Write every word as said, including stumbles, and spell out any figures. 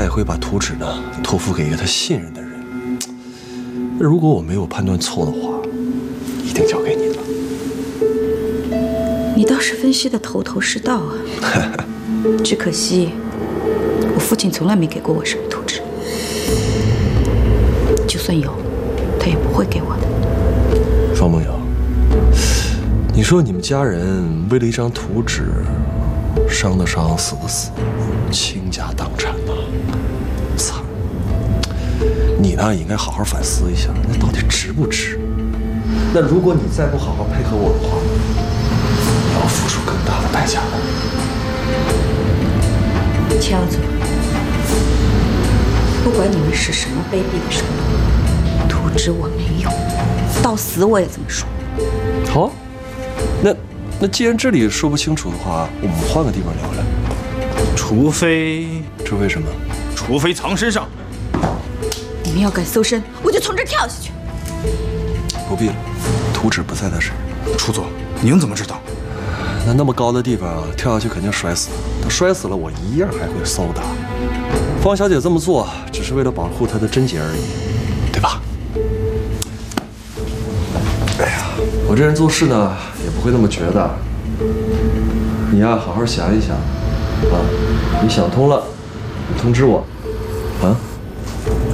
他也会把图纸呢托付给一个他信任的人。如果我没有判断错的话，一定交给你了。 你倒是分析的头头是道啊！只可惜，我父亲从来没给过我什么图纸，就算有，他也不会给我的。 方梦瑶，你说你们家人为了一张图纸，伤的伤，死的死，倾家荡产呐，惨！你呢，也应该好好反思一下，那到底值不值？那如果你再不好好配合我的话，你要付出更大的代价的。 枪子，不管你们是什么卑鄙的手段，图纸我没有，到死我也这么说。 好、啊，那那既然这里说不清楚的话，我们换个地方聊聊。 除非， 除非什么？ 除非藏身上。 你们要敢搜身，我就从这儿跳下去。 不必了，图纸不在他身上。 楚总，您怎么知道？ 那那么高的地方跳下去肯定摔死了，他摔死了，我一样还会搜他。方小姐这么做只是为了保护她的贞洁而已，对吧？哎呀，我这人做事呢也不会那么绝的。你呀，好好想一想，啊，你想通了，你通知我，啊。